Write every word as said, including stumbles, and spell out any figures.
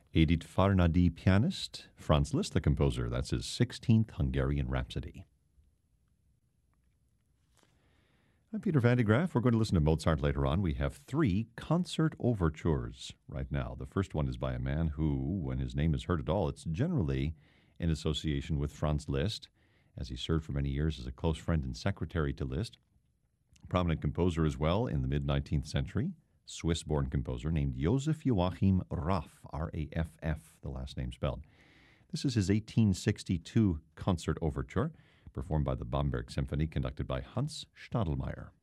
Edith Farnady, pianist. Franz Liszt, the composer. That's his sixteenth Hungarian Rhapsody. I'm Peter Van de Graaff. We're going to listen to Mozart later on. We have three concert overtures right now. The first one is by a man who, when his name is heard at all, it's generally in association with Franz Liszt, as he served for many years as a close friend and secretary to Liszt. A prominent composer as well in the mid-nineteenth century, Swiss-born composer named Joseph Joachim Raff, R A F F, the last name spelled. This is his eighteen sixty-two concert overture, performed by the Bamberg Symphony, conducted by Hans Stadelmeier.